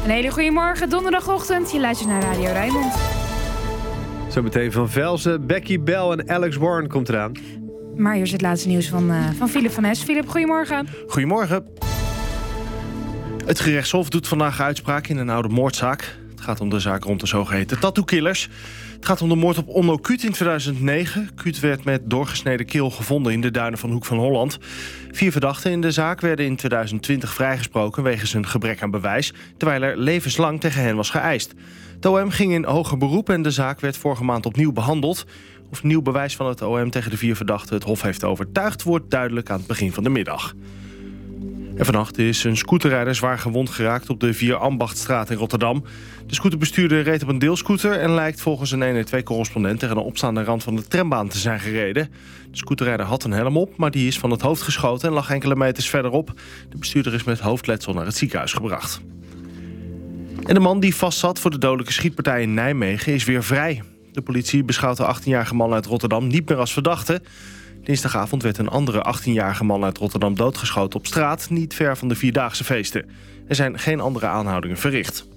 Een hele goede morgen, donderdagochtend. Je luistert naar Radio Rijnmond. Zometeen Van Velzen, Becky Bell en Alex Warren komt eraan. Maar hier is het laatste nieuws van Philip van Es. Philip, goedemorgen. Goedemorgen. Het gerechtshof doet vandaag uitspraak in een oude moordzaak. Het gaat om de zaak rond de zogeheten tattoo-killers. Het gaat om de moord op Onno Kuut in 2009. Kuut werd met doorgesneden keel gevonden in de duinen van Hoek van Holland. 4 verdachten in de zaak werden in 2020 vrijgesproken wegens een gebrek aan bewijs, terwijl er levenslang tegen hen was geëist. Het OM ging in hoger beroep en de zaak werd vorige maand opnieuw behandeld. Of nieuw bewijs van het OM tegen de 4 verdachten het Hof heeft overtuigd, wordt duidelijk aan het begin van de middag. En vannacht is een scooterrijder zwaar gewond geraakt op de Vier Ambachtstraat in Rotterdam. De scooterbestuurder reed op een deelscooter en lijkt volgens een 112-correspondent tegen de opstaande rand van de trambaan te zijn gereden. De scooterrijder had een helm op, maar die is van het hoofd geschoten en lag enkele meters verderop. De bestuurder is met hoofdletsel naar het ziekenhuis gebracht. En de man die vastzat voor de dodelijke schietpartij in Nijmegen is weer vrij. De politie beschouwt de 18-jarige man uit Rotterdam niet meer als verdachte. Dinsdagavond werd een andere 18-jarige man uit Rotterdam doodgeschoten op straat, niet ver van de Vierdaagse feesten. Er zijn geen andere aanhoudingen verricht.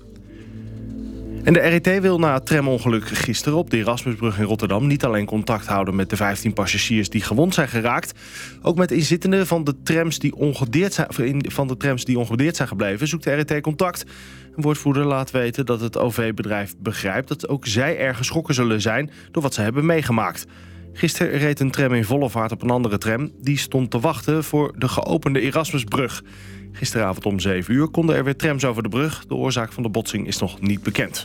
En de RET wil na het tramongeluk gisteren op de Erasmusbrug in Rotterdam niet alleen contact houden met de 15 passagiers die gewond zijn geraakt. Ook met inzittenden van de trams die ongedeerd zijn gebleven zoekt de RET contact. Een woordvoerder laat weten dat het OV-bedrijf begrijpt dat ook zij erg geschrokken zullen zijn door wat ze hebben meegemaakt. Gisteren reed een tram in volle vaart op een andere tram. Die stond te wachten voor de geopende Erasmusbrug. Gisteravond om 7 uur konden er weer trams over de brug. De oorzaak van de botsing is nog niet bekend.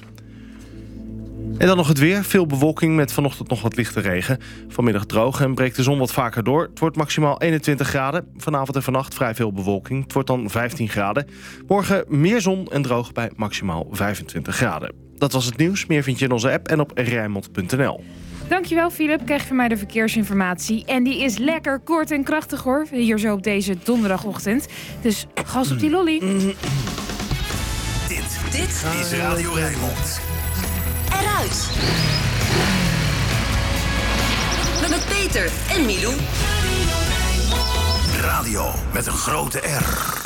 En dan nog het weer. Veel bewolking met vanochtend nog wat lichte regen. Vanmiddag droog en breekt de zon wat vaker door. Het wordt maximaal 21 graden. Vanavond en vannacht vrij veel bewolking. Het wordt dan 15 graden. Morgen meer zon en droog bij maximaal 25 graden. Dat was het nieuws. Meer vind je in onze app en op rijnmond.nl. Dankjewel, Philip. Krijg je van mij de verkeersinformatie. En die is lekker kort en krachtig, hoor. Hier zo op deze donderdagochtend. Dus gas op die lolly. Dit is Radio Rijnmond. Eruit. Met Peter en Milou. Radio met een grote R.